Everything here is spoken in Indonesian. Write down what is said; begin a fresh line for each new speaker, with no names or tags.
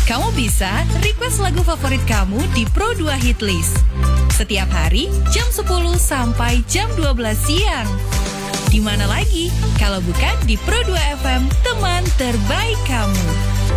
Kamu bisa request lagu favorit kamu di Pro 2 Hitlist. Setiap hari jam 10 sampai jam 12 siang. Di mana lagi kalau bukan di Pro 2 FM, teman terbaik kamu.